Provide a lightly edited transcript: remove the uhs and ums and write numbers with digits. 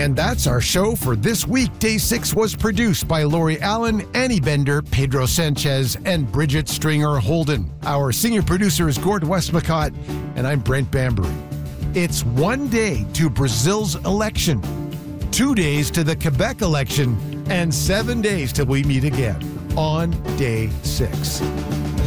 And that's our show for this week. Day 6 was produced by Lori Allen, Annie Bender, Pedro Sanchez, and Bridget Stringer Holden. Our senior producer is Gord Westmacott, and I'm Brent Bambury. It's 1 day to Brazil's election, 2 days to the Quebec election, and 7 days till we meet again on Day 6.